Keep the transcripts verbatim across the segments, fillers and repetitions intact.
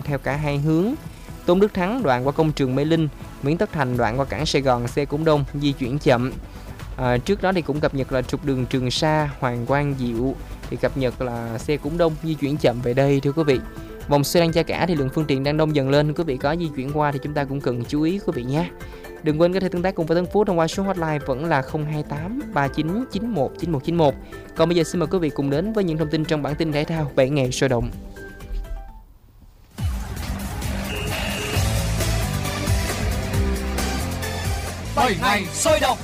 theo cả hai hướng. Tôn Đức Thắng đoạn qua công trường Mê Linh, Nguyễn Tất Thành đoạn qua cảng Sài Gòn xe cũng đông, di chuyển chậm. À, trước đó thì cũng cập nhật là trục đường Trường Sa, Hoàng Quang Diệu thì cập nhật là xe cũng đông, di chuyển chậm về đây thưa quý vị. Vòng xoay Lăng Cha Cả thì lượng phương tiện đang đông dần lên, quý vị có di chuyển qua thì chúng ta cũng cần chú ý quý vị nhé. Đừng quên có thể tương tác cùng với Tấn Phú thông qua số hotline vẫn là không hai tám ba chín chín một chín một chín một. Còn bây giờ xin mời quý vị cùng đến với những thông tin trong bản tin thể thao bảy ngày sôi động. bảy ngày sôi động.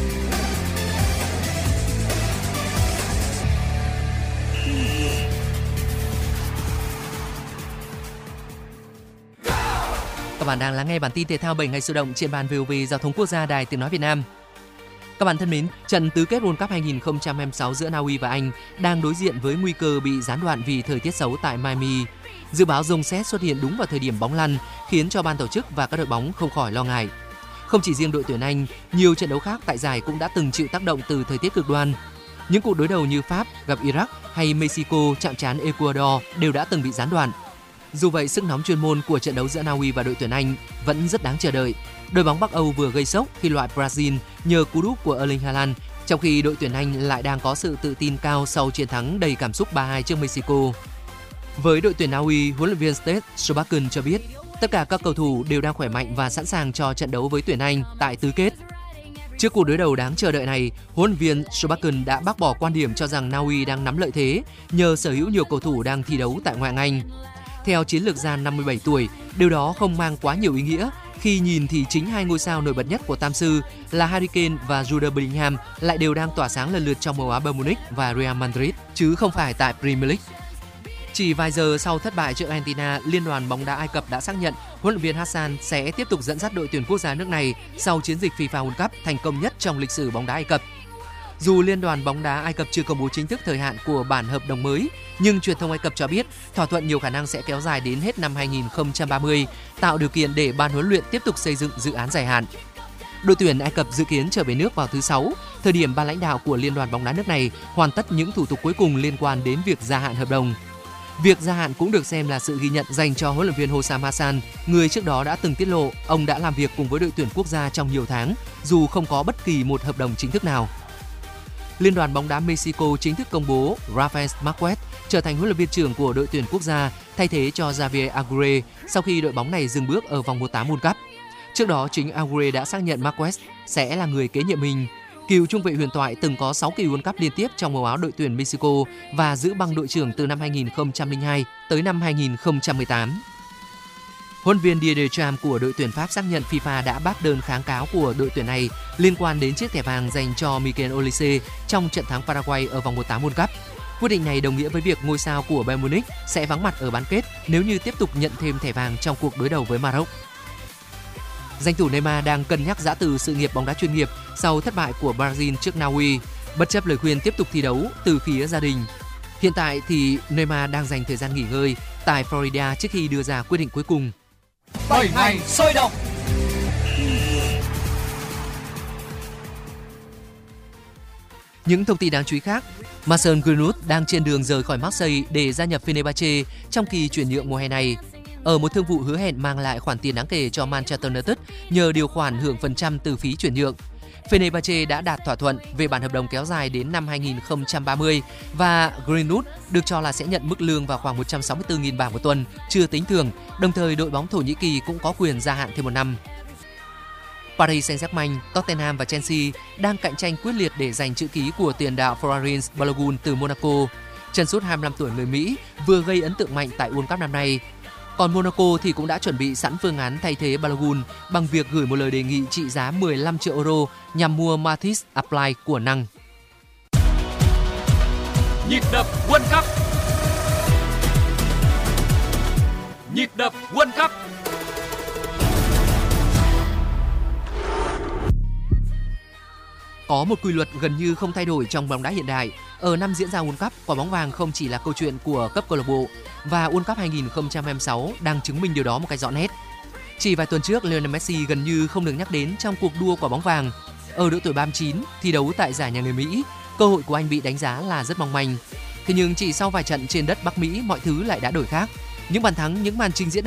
Các bạn đang lắng nghe bản tin thể thao bảy ngày sôi động trên ban vê o vê Giao thông Quốc gia Đài Tiếng nói Việt Nam. Các bạn thân mến, trận tứ kết World Cup hai không hai sáu giữa Na Uy và Anh đang đối diện với nguy cơ bị gián đoạn vì thời tiết xấu tại Miami. Dự báo rông sét xuất hiện đúng vào thời điểm bóng lăn khiến cho ban tổ chức và các đội bóng không khỏi lo ngại. Không chỉ riêng đội tuyển Anh, nhiều trận đấu khác tại giải cũng đã từng chịu tác động từ thời tiết cực đoan. Những cuộc đối đầu như Pháp gặp Iraq hay Mexico chạm trán Ecuador đều đã từng bị gián đoạn. Dù vậy, sức nóng chuyên môn của trận đấu giữa Na Uy và đội tuyển Anh vẫn rất đáng chờ đợi. Đội bóng Bắc Âu vừa gây sốc khi loại Brazil nhờ cú đúp của Erling Haaland, trong khi đội tuyển Anh lại đang có sự tự tin cao sau chiến thắng đầy cảm xúc ba hai trước Mexico. Với đội tuyển Na Uy, huấn luyện viên Steve Schubacken cho biết tất cả các cầu thủ đều đang khỏe mạnh và sẵn sàng cho trận đấu với tuyển Anh tại tứ kết. Trước cuộc đối đầu đáng chờ đợi này, huấn luyện viên Schubacken đã bác bỏ quan điểm cho rằng Na Uy đang nắm lợi thế nhờ sở hữu nhiều cầu thủ đang thi đấu tại ngoại hạng Anh. Theo chiến lược gia năm mươi bảy tuổi, điều đó không mang quá nhiều ý nghĩa khi nhìn thì chính hai ngôi sao nổi bật nhất của Tam Sư là Harry Kane và Jude Bellingham lại đều đang tỏa sáng lần lượt trong màu áo Bayern Munich và Real Madrid, chứ không phải tại Premier League. Chỉ vài giờ sau thất bại trước Argentina, Liên đoàn bóng đá Ai Cập đã xác nhận huấn luyện viên Hassan sẽ tiếp tục dẫn dắt đội tuyển quốc gia nước này sau chiến dịch FIFA World Cup thành công nhất trong lịch sử bóng đá Ai Cập. Dù Liên đoàn bóng đá Ai Cập chưa công bố chính thức thời hạn của bản hợp đồng mới, nhưng truyền thông Ai Cập cho biết thỏa thuận nhiều khả năng sẽ kéo dài đến hết năm hai không ba mươi, tạo điều kiện để ban huấn luyện tiếp tục xây dựng dự án dài hạn. Đội tuyển Ai Cập dự kiến trở về nước vào thứ Sáu, thời điểm ban lãnh đạo của Liên đoàn bóng đá nước này hoàn tất những thủ tục cuối cùng liên quan đến việc gia hạn hợp đồng. Việc gia hạn cũng được xem là sự ghi nhận dành cho huấn luyện viên Hossam Hassan, người trước đó đã từng tiết lộ ông đã làm việc cùng với đội tuyển quốc gia trong nhiều tháng, dù không có bất kỳ một hợp đồng chính thức nào. Liên đoàn bóng đá Mexico chính thức công bố Rafael Marquez trở thành huấn luyện viên trưởng của đội tuyển quốc gia, thay thế cho Javier Aguirre sau khi đội bóng này dừng bước ở vòng một tám World Cup. Trước đó, chính Aguirre đã xác nhận Marquez sẽ là người kế nhiệm mình. Cựu trung vệ huyền thoại từng có sáu kỳ World Cup liên tiếp trong màu áo đội tuyển Mexico và giữ băng đội trưởng từ năm hai không không hai tới năm hai không một tám. Huấn luyện viên Didier Deschamps của đội tuyển Pháp xác nhận FIFA đã bác đơn kháng cáo của đội tuyển này liên quan đến chiếc thẻ vàng dành cho Mikel Olise trong trận thắng Paraguay ở vòng một tám World Cup. Quyết định này đồng nghĩa với việc ngôi sao của Bayern Munich sẽ vắng mặt ở bán kết nếu như tiếp tục nhận thêm thẻ vàng trong cuộc đối đầu với Maroc. Danh thủ Neymar đang cân nhắc giã từ sự nghiệp bóng đá chuyên nghiệp sau thất bại của Brazil trước Na Uy, bất chấp lời khuyên tiếp tục thi đấu từ phía gia đình. Hiện tại thì Neymar đang dành thời gian nghỉ ngơi tại Florida trước khi đưa ra quyết định cuối cùng. bảy ngày sôi động. Những thông tin đáng chú ý khác, Mason Greenwood đang trên đường rời khỏi Marseille để gia nhập Fenerbahce trong kỳ chuyển nhượng mùa hè này. Ở một thương vụ hứa hẹn mang lại khoản tiền đáng kể cho Manchester United nhờ điều khoản hưởng phần trăm từ phí chuyển nhượng. Fenerbahce đã đạt thỏa thuận về bản hợp đồng kéo dài đến năm hai không ba mươi và Greenwood được cho là sẽ nhận mức lương vào khoảng một trăm sáu mươi tư nghìn bảng một tuần, chưa tính thưởng. Đồng thời, đội bóng Thổ Nhĩ Kỳ cũng có quyền gia hạn thêm một năm. Paris Saint-Germain, Tottenham và Chelsea đang cạnh tranh quyết liệt để giành chữ ký của tiền đạo Florenz Balogun từ Monaco. Chân sút hai mươi lăm tuổi người Mỹ vừa gây ấn tượng mạnh tại World Cup năm nay. Còn Monaco thì cũng đã chuẩn bị sẵn phương án thay thế Balogun bằng việc gửi một lời đề nghị trị giá mười lăm triệu euro nhằm mua Mathis Apply của Năng. Nhịp đập World Cup. Nhịp đập World Cup. Có một quy luật gần như không thay đổi trong bóng đá hiện đại. Ở năm diễn ra World Cup, quả bóng vàng không chỉ là câu chuyện của cấp câu lạc bộ và World Cup hai không hai sáu đang chứng minh điều đó một cách rõ nét. Chỉ vài tuần trước, Lionel Messi gần như không được nhắc đến trong cuộc đua quả bóng vàng. Ở độ tuổi ba mươi chín, thi đấu tại giải nhà người Mỹ, cơ hội của anh bị đánh giá là rất mong manh. Thế nhưng chỉ sau vài trận trên đất Bắc Mỹ, mọi thứ lại đã đổi khác. Những bàn thắng, những màn trình diễn